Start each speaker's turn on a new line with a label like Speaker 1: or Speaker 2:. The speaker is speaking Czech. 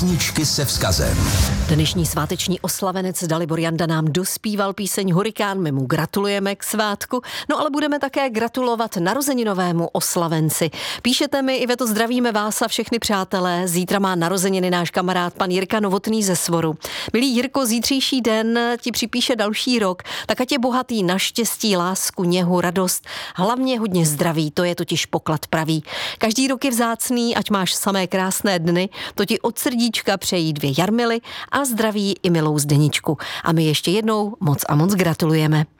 Speaker 1: Písničky se vzkazem.
Speaker 2: Dnešní sváteční oslavenec Dalibor Janda nám dospíval píseň Hurikán, my mu gratulujeme k svátku, no ale budeme také gratulovat narozeninovému oslavenci. Píšete mi, Iveto, zdravíme vás a všechny přátelé, zítra má narozeniny náš kamarád pan Jirka Novotný ze Svoru. Milý Jirko, zítřejší den ti připíše další rok, tak ať je bohatý na štěstí, lásku, něhu, radost, hlavně hodně zdraví, to je totiž poklad pravý. Každý rok je vzácný, ať máš samé krásné dny, to ti od srdíčka přejí 2 Jarmily a zdraví i milou Zdeničku. A my ještě jednou moc a moc gratulujeme.